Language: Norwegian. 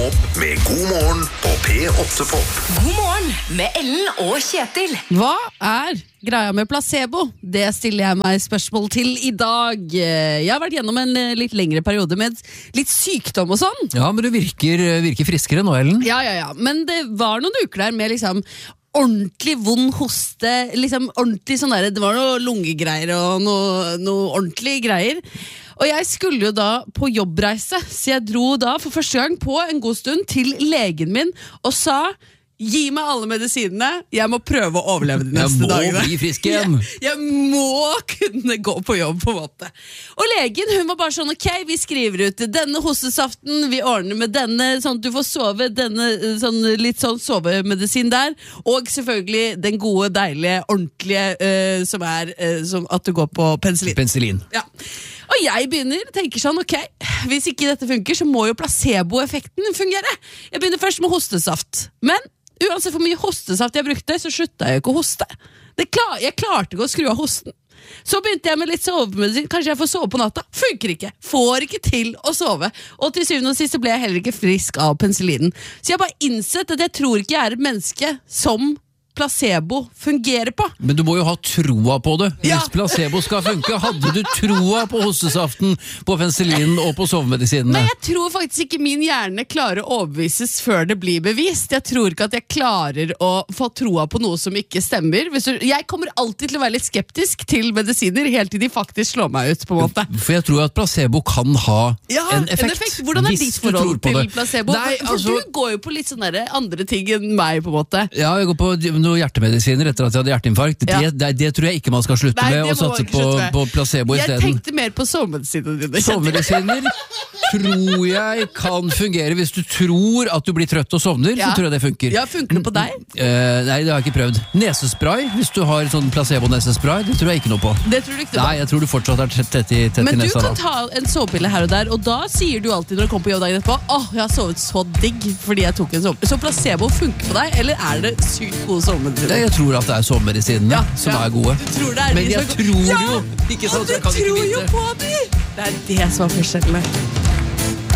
opp med God morgen på P8 Pop. God morgen med Ellen og Kjetil. Hva greia med placebo? Det stiller jeg meg spørsmål til i dag. Jeg har vært gjennom en litt lengre periode med litt sykdom og sånn. Ja, men du virker friskere nå, Ellen. Ja. Men det var noen uker der med liksom ordentlig vond hoste, liksom ordentlig sånn der, det var noe lungegreier og noe ordentlig greier. Og jeg skulle jo da på jobbreise, så jeg dro da for første gang på en god stund til legen min og sa: gi meg alle medisinene, jeg må prøve å overleve de neste dagene. Jeg må bli frisk igjen. Jeg må kunne gå på jobb på en måte. Og legen, hun var bare sånn: ok, vi skriver ut denne hostesaften, vi ordner med denne, sånn at du får sove, denne litt sånn sovemedisin der, og selvfølgelig den gode, deilige, ordentlige, som at du går på penicillin. Penicillin. Ja. Og jeg tenker sånn, ok, hvis ikke dette funker, så må jo placeboeffekten fungere. Jeg begynner først med hostesaft, men uansett hvor mye hostesaft jeg brukte, så slutta jeg ikke å hoste. Jeg klarte ikke å skru av hosten. Så begynte jeg med litt sovemedisin. Kanskje jeg får sove på natta? Funker ikke. Får ikke til å sove. Og til syvende og sist ble jeg heller ikke frisk av penicillinen. Så jeg har bare innsett at jeg tror ikke jeg er et menneske som placebo fungerer på. Men du må jo ha troa på det. Ja. Hvis placebo skal funke, hadde du troa på hostesaften, på penicillinen og på sovemedisinene? Men jeg tror faktisk ikke min hjerne klarer å overbevises før det blir bevist. Jeg tror ikke at jeg klarer å få troa på noe som ikke stemmer. Jeg kommer alltid til å være litt skeptisk til medisiner, helt til de faktisk slår meg ut, på en måte. For jeg tror at placebo kan ha en effekt. Hvordan er hvis ditt du tror forhold på til det? placebo? Nei, For du går jo på litt sånne andre ting enn meg, på en måte. Ja, jeg går på noen hjertemedisiner etter at jeg hadde hjerteinfarkt. Ja. Det tror jeg ikke man skal slutte med, det og må satse man ikke slutte med. på placebo i Jeg stedet. tenkte mer på sovemedisinene dine. Sovemedisiner tror jeg kan fungere. Hvis du tror at du blir trøtt og sovner, Ja. så tror jeg det funker. Ja, funker det på deg? Nei, det har jeg ikke prøvd. Nesespray, hvis du har sånn placebo-nesespray, det tror jeg ikke noe på. Det tror du ikke. Nei, jeg tror du fortsatt er tett i Men du nesa kan da. ta en sovepille her og der, og da sier du alltid når du kommer på jobb dagen etterpå: åh, jeg har sovet så digg fordi jeg tok en sovepille. Så placebo funker på deg, eller er det sykt gode sovemedisiner? Jeg tror at det er sovemedisinene som er gode. Du tror det er Men de jeg som- tror Ja! jo ikke sant, Og så du jeg kan ikke tror jo vite. på de! Det er det som er forskjellen.